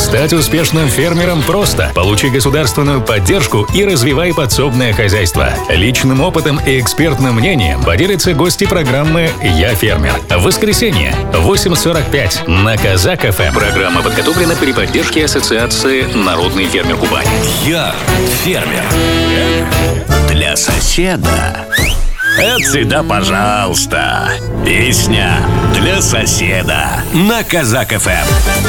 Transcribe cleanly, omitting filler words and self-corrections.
Стать успешным фермером просто. Получи государственную поддержку и развивай подсобное хозяйство. Личным опытом и экспертным мнением поделятся гости программы «Я фермер». В воскресенье в 8:45 на Казак ФМ. Программа подготовлена при поддержке Ассоциации «Народный фермер Кубани». Я фермер. Для соседа. Это всегда пожалуйста. Песня для соседа на Казак ФМ.